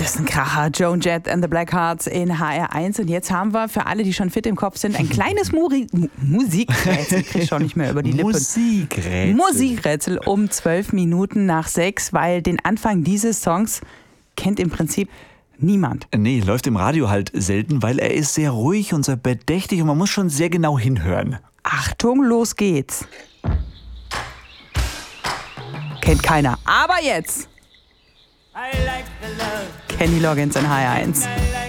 Das ist ein Kracher. Joan Jett and the Blackhearts in HR1. Und jetzt haben wir für alle, die schon fit im Kopf sind, ein kleines Musikrätsel. Ich kriege schon nicht mehr über die Lippen. Musikrätsel um 12 Minuten nach 6, weil den Anfang dieses Songs kennt im Prinzip niemand. Nee, läuft im Radio halt selten, weil er ist sehr ruhig und sehr bedächtig und man muss schon sehr genau hinhören. Achtung, los geht's. Kennt keiner. Aber jetzt. Kenny Loggins in HR1.